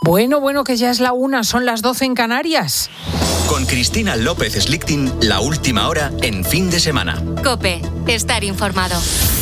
Bueno, que ya es la 1, son las 12 en Canarias. Con Cristina López Slichting, la última hora en fin de semana. COPE, estar informado.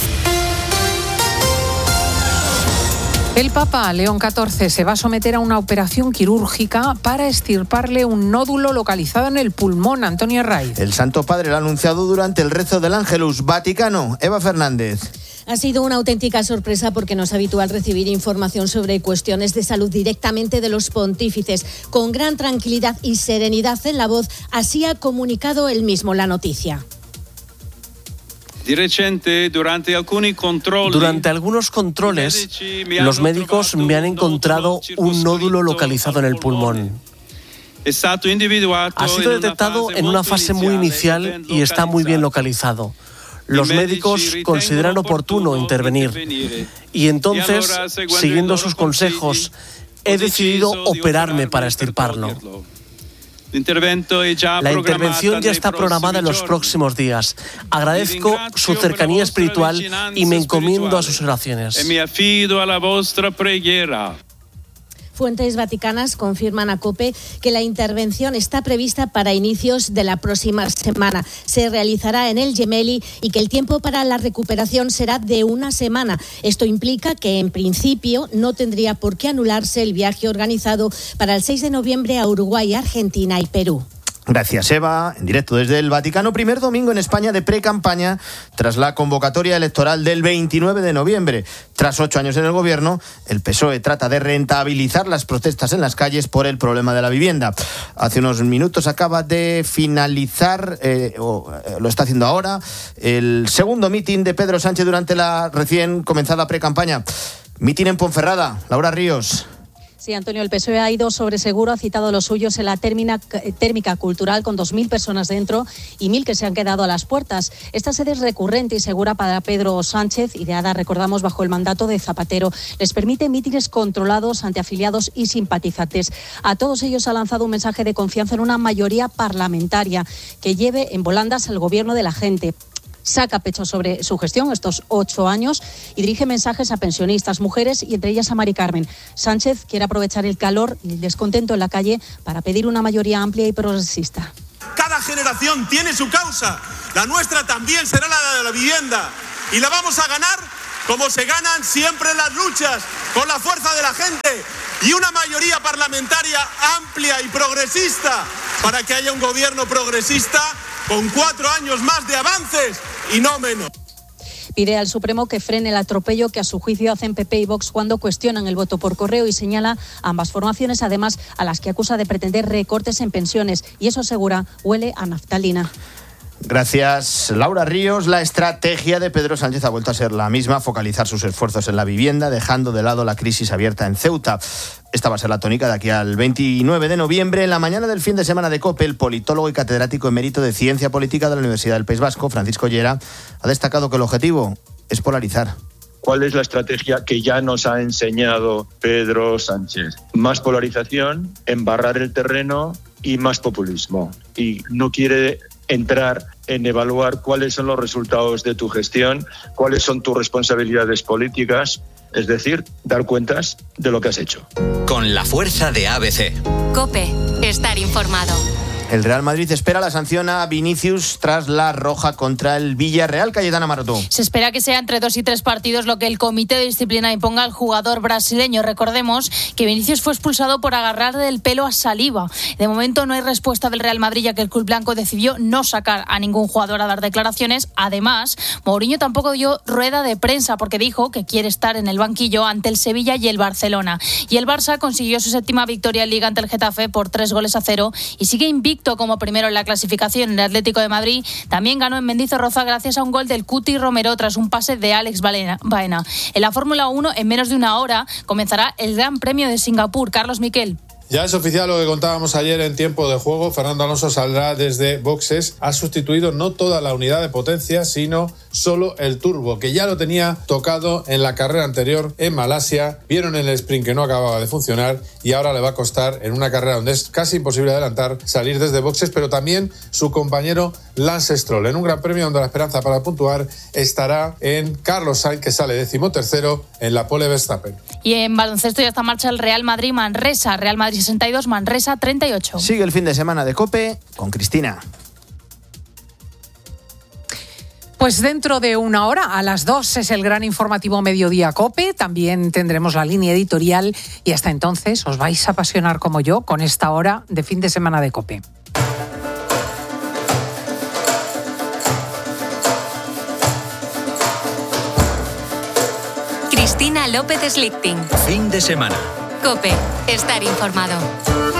El Papa León XIV se va a someter a una operación quirúrgica para extirparle un nódulo localizado en el pulmón. Antonio Herraiz. El Santo Padre lo ha anunciado durante el rezo del Ángelus. Vaticano. Eva Fernández. Ha sido una auténtica sorpresa porque no es habitual recibir información sobre cuestiones de salud directamente de los pontífices. Con gran tranquilidad y serenidad en la voz, así ha comunicado él mismo la noticia. Durante algunos controles, los médicos me han encontrado un nódulo localizado en el pulmón. Ha sido detectado en una fase muy inicial y está muy bien localizado. Los médicos consideran oportuno intervenir y entonces, siguiendo sus consejos, he decidido operarme para extirparlo. La intervención ya está programada en los próximos días. Agradezco su cercanía espiritual y me encomiendo a sus oraciones. Fuentes vaticanas confirman a COPE que la intervención está prevista para inicios de la próxima semana. Se realizará en el Gemelli y que el tiempo para la recuperación será de una semana. Esto implica que, en principio, no tendría por qué anularse el viaje organizado para el 6 de noviembre a Uruguay, Argentina y Perú. Gracias, Eva. En directo desde el Vaticano, primer domingo en España de pre-campaña tras la convocatoria electoral del 29 de noviembre. Tras 8 años en el gobierno, el PSOE trata de rentabilizar las protestas en las calles por el problema de la vivienda. Hace unos minutos acaba de finalizar, lo está haciendo ahora, el segundo mitin de Pedro Sánchez durante la recién comenzada pre-campaña. Mitin en Ponferrada. Laura Ríos. Sí, Antonio, el PSOE ha ido sobre seguro, ha citado los suyos en la térmica cultural con 2.000 personas dentro y 1.000 que se han quedado a las puertas. Esta sede es recurrente y segura para Pedro Sánchez, ideada, recordamos, bajo el mandato de Zapatero. Les permite mítines controlados ante afiliados y simpatizantes. A todos ellos ha lanzado un mensaje de confianza en una mayoría parlamentaria que lleve en volandas al gobierno de la gente. Saca pecho sobre su gestión estos 8 años y dirige mensajes a pensionistas, mujeres y entre ellas a Mari Carmen. Sánchez quiere aprovechar el calor y el descontento en la calle para pedir una mayoría amplia y progresista. Cada generación tiene su causa. La nuestra también será la de la vivienda. Y la vamos a ganar como se ganan siempre las luchas, con la fuerza de la gente y una mayoría parlamentaria amplia y progresista para que haya un gobierno progresista con 4 años más de avances y no menos. Pide al Supremo que frene el atropello que a su juicio hacen PP y Vox cuando cuestionan el voto por correo y señala a ambas formaciones, además a las que acusa de pretender recortes en pensiones. Y eso, asegura, huele a naftalina. Gracias, Laura Ríos. La estrategia de Pedro Sánchez ha vuelto a ser la misma, focalizar sus esfuerzos en la vivienda, dejando de lado la crisis abierta en Ceuta. Esta va a ser la tónica de aquí al 29 de noviembre. En la mañana del fin de semana de COPE, el politólogo y catedrático emérito de Ciencia Política de la Universidad del País Vasco, Francisco Llera, ha destacado que el objetivo es polarizar. ¿Cuál es la estrategia que ya nos ha enseñado Pedro Sánchez? Más polarización, embarrar el terreno y más populismo. Y no quiere entrar en evaluar cuáles son los resultados de tu gestión, cuáles son tus responsabilidades políticas, es decir, dar cuentas de lo que has hecho. Con la fuerza de ABC. COPE, estar informado. El Real Madrid espera la sanción a Vinicius tras la roja contra el Villarreal. Cayetana Maroto. Se espera que sea entre 2 y 3 partidos lo que el comité de disciplina imponga al jugador brasileño. Recordemos que Vinicius fue expulsado por agarrarle el pelo a Saliba. De momento no hay respuesta del Real Madrid, ya que el club blanco decidió no sacar a ningún jugador a dar declaraciones. Además, Mourinho tampoco dio rueda de prensa porque dijo que quiere estar en el banquillo ante el Sevilla y el Barcelona. Y el Barça consiguió su 7ª victoria en Liga ante el Getafe por 3-0 y sigue invicto como primero en la clasificación. El Atlético de Madrid también ganó en Mendizorroza gracias a un gol del Cuti Romero tras un pase de Alex Baena. En la Fórmula 1, en menos de una hora, comenzará el Gran Premio de Singapur. Carlos Miquel. Ya es oficial lo que contábamos ayer en tiempo de juego. Fernando Alonso saldrá desde boxes. Ha sustituido no toda la unidad de potencia, sino solo el turbo, que ya lo tenía tocado en la carrera anterior en Malasia. Vieron en el sprint que no acababa de funcionar y ahora le va a costar, en una carrera donde es casi imposible adelantar, salir desde boxes, pero también su compañero Lance Stroll, en un gran premio donde la esperanza para puntuar estará en Carlos Sainz, que sale 13º en la pole Verstappen. Y en baloncesto ya está en marcha el Real Madrid-Manresa. Real Madrid 62, Manresa 38. Sigue el fin de semana de COPE con Cristina. Pues dentro de una hora, a las 2, es el gran informativo Mediodía COPE. También tendremos la línea editorial y hasta entonces os vais a apasionar como yo con esta hora de fin de semana de COPE. Cristina López Slichting. Fin de semana. COPE. Estar informado.